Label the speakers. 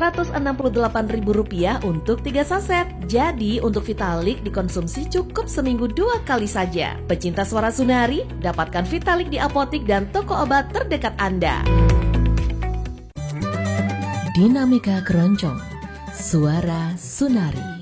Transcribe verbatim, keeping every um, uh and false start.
Speaker 1: seratus enam puluh delapan ribu rupiah untuk tiga saset. Jadi untuk Vitalik dikonsumsi cukup seminggu dua kali saja. Pecinta suara Sunari, dapatkan Vitalik di apotik dan toko obat terdekat Anda. Dinamika Keroncong, Suara Sunari.